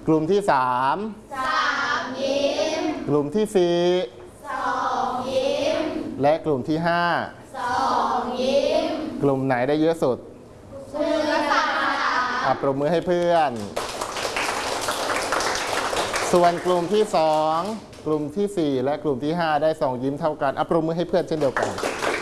กลุ่มที่3 ยิ้มกลุ่มที่ 2ยิ้มและกลุ่มที่ 2ยิ้มกลุ่มไหนได้เยอะสุดมือละ3 ปรบมือให้เพื่อนส่วนกลุ่มที่2กลุ่มที่4และกลุ่มที่5ได้2ยิ้มเท่ากันปรบมือให้เพื่อนเช่นเดียวกัน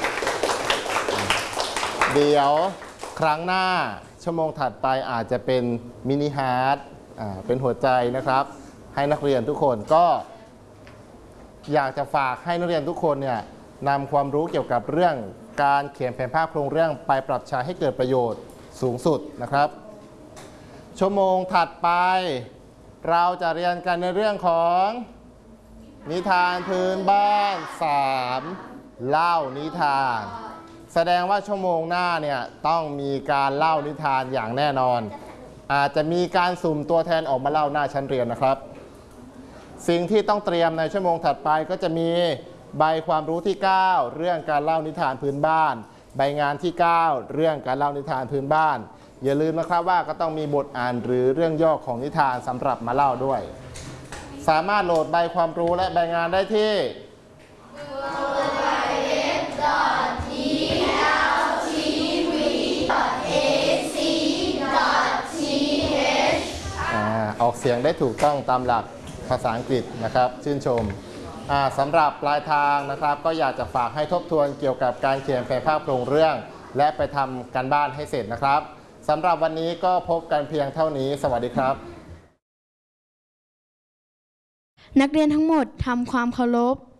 เดี๋ยวครั้งหน้าชั่วโมงถัดไปอาจจะเป็นมินิฮาร์ทเป็นหัวใจนะครับให้นักเรียนทุกคนก็อยากจะฝากให้นักเรียนทุกคนเนี่ยนำความรู้เกี่ยวกับเรื่องการเขียนแผนภาพโครงเรื่องไปปรับใช้ให้เกิดประโยชน์สูงสุดนะครับชั่วโมงถัดไปเราจะเรียนกันในเรื่องของนิทานพื้นบ้าน3เล่านิทานแสดงว่าชั่วโมงหน้าเนี่ยต้องมีการเล่านิทานอย่างแน่นอนอาจจะมีการสุ่มตัวแทนออกมาเล่าหน้าชั้นเรียนนะครับสิ่งที่ต้องเตรียมในชั่วโมงถัดไปก็จะมีใบความรู้ที่9เรื่องการเล่านิทานพื้นบ้านใบงานที่9เรื่องการเล่านิทานพื้นบ้านอย่าลืมนะครับว่าก็ต้องมีบทอ่านหรือเรื่องย่อของนิทานสำหรับมาเล่าด้วยสามารถโหลดใบความรู้และใบงานได้ที่ออกเสียงได้ถูกต้องตามหลักภาษาอังกฤษนะครับชื่นชมสำหรับปลายทางนะครับก็อยากจะฝากให้ทบทวนเกี่ยวกับการเขียนแผนภาพโครงเรื่องและไปทำการบ้านให้เสร็จนะครับสำหรับวันนี้ก็พบกันเพียงเท่านี้สวัสดีครับนักเรียนทั้งหมดทำความเคารพ